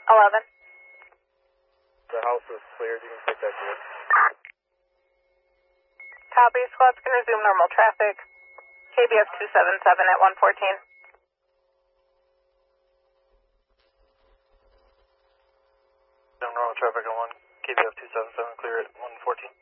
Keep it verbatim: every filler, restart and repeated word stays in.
eleven. The house is cleared. You can take that to it. Copy. Squads can resume normal traffic. K B S two seven seven at one fourteen. Normal traffic on one. K B S two seven seven, clear at one fourteen.